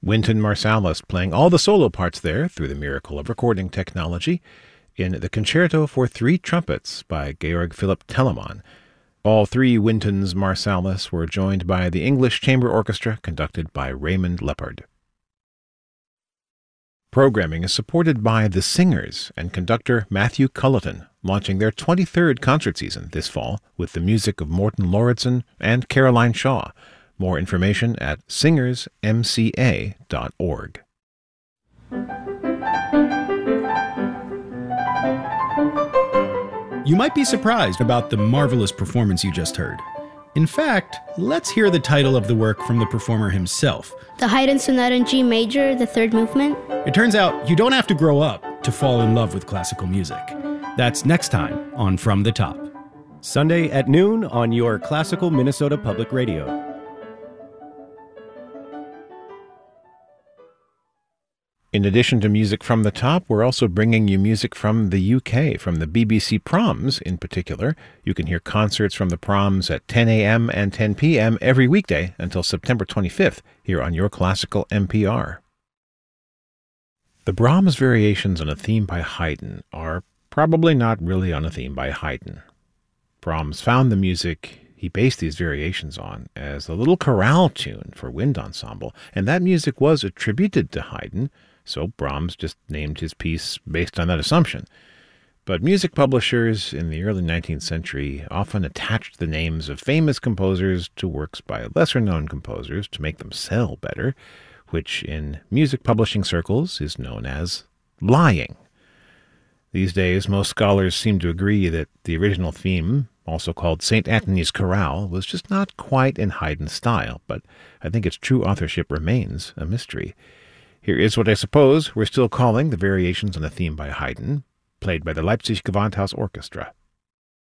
Wynton Marsalis playing all the solo parts there through the miracle of recording technology in the Concerto for Three Trumpets by Georg Philipp Telemann. All three Wyntons Marsalis were joined by the English Chamber Orchestra conducted by Raymond Leppard. Programming is supported by The Singers and conductor Matthew Culleton, launching their 23rd concert season this fall with the music of Morten Lauridsen and Caroline Shaw. More information at singersmca.org. You might be surprised about the marvelous performance you just heard. In fact, let's hear the title of the work from the performer himself. The Haydn Sonata in G Major, the third movement. It turns out you don't have to grow up to fall in love with classical music. That's next time on From the Top. Sunday at noon on your Classical Minnesota Public Radio. In addition to music from the top, we're also bringing you music from the UK, from the BBC Proms in particular. You can hear concerts from the Proms at 10 a.m. and 10 p.m. every weekday until September 25th here on Your Classical NPR. The Brahms variations on a theme by Haydn are probably not really on a theme by Haydn. Brahms found the music he based these variations on as a little chorale tune for wind ensemble, and that music was attributed to Haydn, so Brahms just named his piece based on that assumption. But music publishers in the early 19th century often attached the names of famous composers to works by lesser-known composers to make them sell better, which in music publishing circles is known as lying. These days, most scholars seem to agree that the original theme, also called St. Anthony's Chorale, was just not quite in Haydn's style, but I think its true authorship remains a mystery. Here is what I suppose we're still calling the variations on a theme by Haydn, played by the Leipzig Gewandhaus Orchestra.